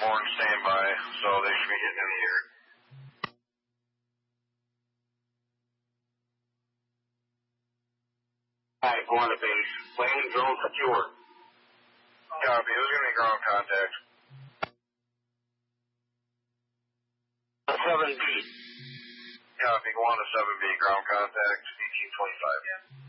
Horn standby, so they should be hitting in the air. Alright, go on to base. Landing drone secure. Copy, who's going to be ground contact? 7B. Copy, go on to 7B, ground contact, 1825.